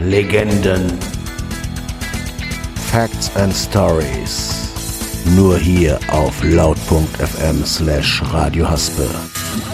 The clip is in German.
Legenden. Facts and Stories. Nur hier auf laut.fm/Radio Haspe.